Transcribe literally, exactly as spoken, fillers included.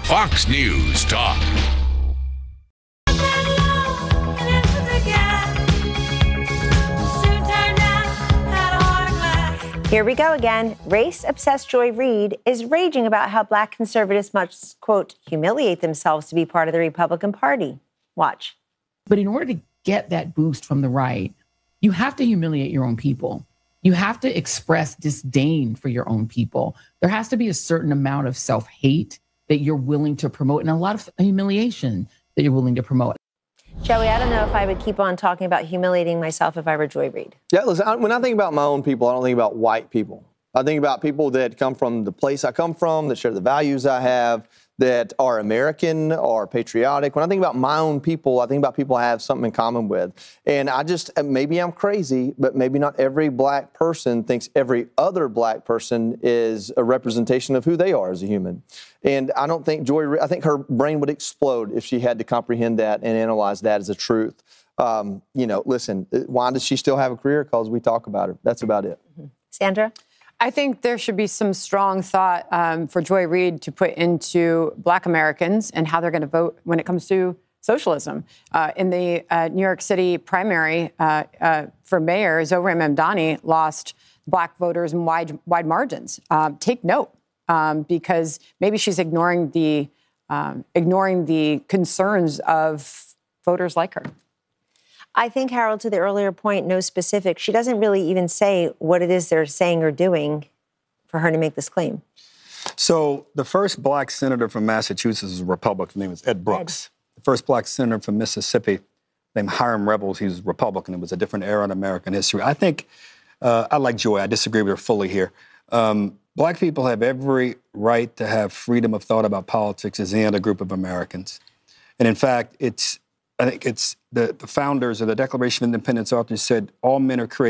Fox News Talk. Here we go again. Race-obsessed Joy Reid is raging about how Black conservatives must, quote, humiliate themselves to be part of the Republican Party. Watch. But in order to get that boost from the right, you have to humiliate your own people. You have to express disdain for your own people. There has to be a certain amount of self-hate that you're willing to promote and a lot of humiliation that you're willing to promote. Joey, I don't know if I would keep on talking about humiliating myself if I were Joy Reid. Yeah, listen, I, when I think about my own people, I don't think about white people. I think about people that come from the place I come from, that share the values I have, that are American or patriotic. When I think about my own people, I think about people I have something in common with. And I just, maybe I'm crazy, but maybe not every Black person thinks every other Black person is a representation of who they are as a human. And I don't think Joy, I think her brain would explode if she had to comprehend that and analyze that as a truth. Um, you know, listen, why does she still have a career? Because we talk about her. That's about it. Mm-hmm. Sandra? I think there should be some strong thought um, for Joy Reid to put into Black Americans and how they're going to vote when it comes to socialism. Uh, in the uh, New York City primary uh, uh, for mayor, Zohran Mamdani lost Black voters in wide, wide margins. Uh, take note, um, because maybe she's ignoring the um, ignoring the concerns of voters like her. I think, Harold, to the earlier point, no specifics. She doesn't really even say what it is they're saying or doing for her to make this claim. So the first Black senator from Massachusetts is a Republican. His name was Ed Brooks. Ed. The first Black senator from Mississippi, named Hiram Rebels, he was Republican. It was a different era in American history. I think, uh, I like Joy. I disagree with her fully here. Um, Black people have every right to have freedom of thought about politics as any other group of Americans. And in fact, it's I think it's the, the founders of the Declaration of Independence authors said all men are created